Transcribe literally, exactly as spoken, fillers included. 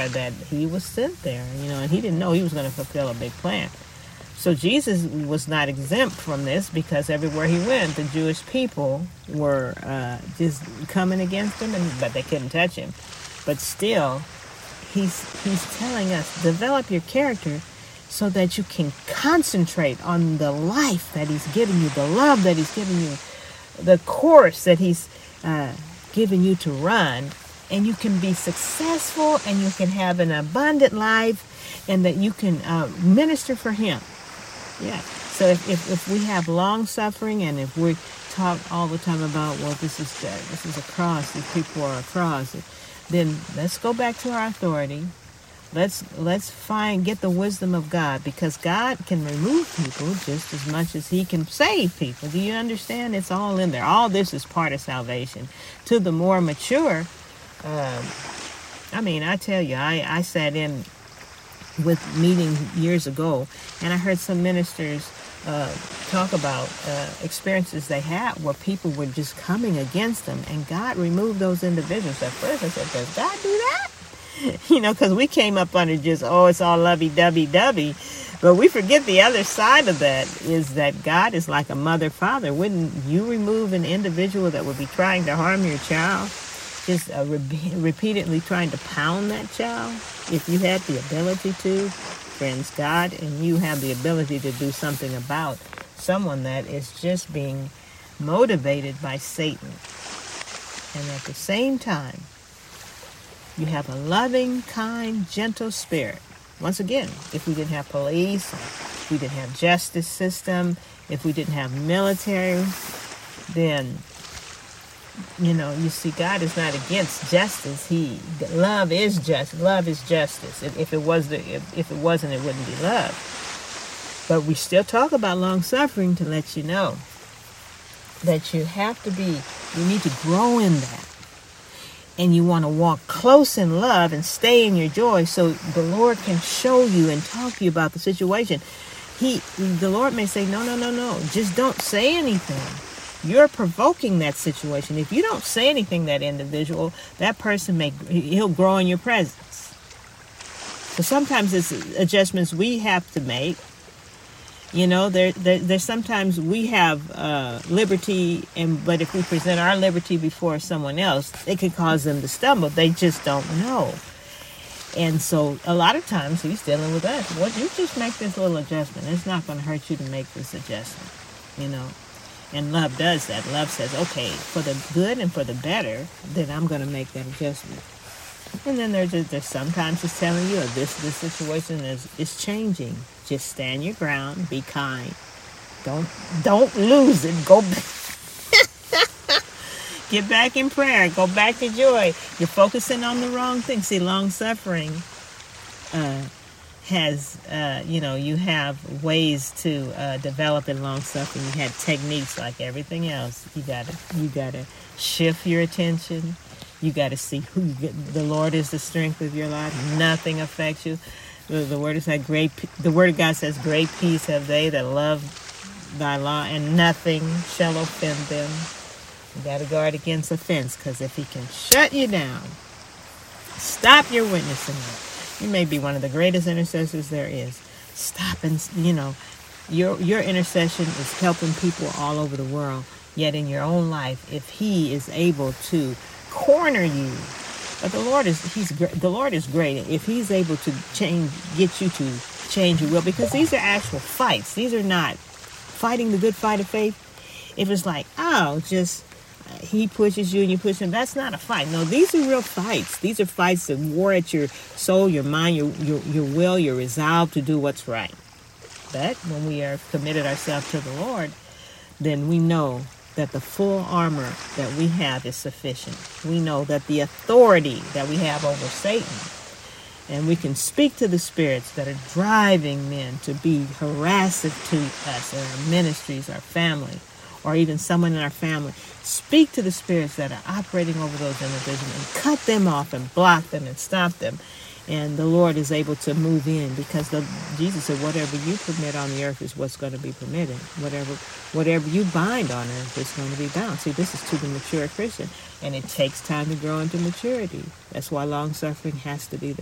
aware that he was sent there, you know, and he didn't know he was going to fulfill a big plan. So Jesus was not exempt from this, because everywhere he went, the Jewish people were uh, just coming against him, and but they couldn't touch him. But still, he's he's telling us, develop your character so that you can concentrate on the life that he's giving you, the love that he's giving you, the course that he's uh, giving you to run, and you can be successful, and you can have an abundant life, and that you can uh, minister for him. Yeah. So if, if, if we have long suffering, and if we talk all the time about, well, this is uh, this is a cross, these people are a cross, then let's go back to our authority. Let's let's find get the wisdom of God, because God can remove people just as much as he can save people. Do you understand? It's all in there. All this is part of salvation. To the more mature, um, I mean, I tell you, I, I sat in with meeting years ago, and I heard some ministers uh, talk about uh, experiences they had where people were just coming against them, and God removed those individuals. At first I said, does God do that? You know, because we came up under just, oh, it's all lovey-dovey-dovey. But we forget the other side of that is that God is like a mother, father. Wouldn't you remove an individual that would be trying to harm your child? Just uh, re- repeatedly trying to pound that child? If you had the ability to, friends, God and you have the ability to do something about someone that is just being motivated by Satan. And at the same time, you have a loving, kind, gentle spirit. Once again, if we didn't have police, if we didn't have justice system, if we didn't have military, then, you know, you see, God is not against justice. He, love is just, love is justice. If, if it was the, if, if it wasn't, it wouldn't be love. But we still talk about long suffering to let you know that you have to be, you need to grow in that. And you want to walk close in love and stay in your joy, so the Lord can show you and talk to you about the situation. He, the Lord may say, no, no, no, no, just don't say anything. You're provoking that situation. If you don't say anything, that individual, that person may, he'll grow in your presence. So sometimes it's adjustments we have to make. You know, there, there there's sometimes we have uh, liberty, and but if we present our liberty before someone else, it could cause them to stumble. They just don't know. And so a lot of times he's dealing with us. Well, you just make this little adjustment. It's not going to hurt you to make this adjustment, you know. And love does that. Love says, okay, for the good and for the better, then I'm going to make that adjustment. And then there's, there's sometimes it's telling you, this this situation is, is changing. Just stand your ground. Be kind. Don't don't lose it. Go back. Get back in prayer. Go back to joy. You're focusing on the wrong thing. See, long suffering uh, has, uh, you know, you have ways to uh, develop in long suffering. You have techniques like everything else. You gotta you gotta shift your attention. You got to see who you get. The Lord is the strength of your life. Nothing affects you. The, the word is that great. The word of God says, "Great peace have they that love thy law, and nothing shall offend them." You got to guard against offense, because if he can shut you down, stop your witnessing. You may be one of the greatest intercessors there is. Stop and you know, your your intercession is helping people all over the world. Yet in your own life, if he is able to corner you, but the Lord is he's the Lord is great. If he's able to change, get you to change your will, because these are actual fights. These are not fighting the good fight of faith. If it's like, oh, just uh, he pushes you and you push him, that's not a fight. No, these are real fights. These are fights that war at your soul, your mind, your your, your will, your resolve to do what's right. But when we are committed ourselves to the Lord, then we know that the full armor that we have is sufficient. We know that the authority that we have over Satan, and we can speak to the spirits that are driving men to be harassive to us, in our ministries, our family, or even someone in our family. Speak to the spirits that are operating over those individuals and cut them off and block them and stop them. And the Lord is able to move in, because the, Jesus said, whatever you permit on the earth is what's going to be permitted. Whatever whatever you bind on earth is going to be bound. See, this is to the mature Christian, and it takes time to grow into maturity. That's why long suffering has to be there.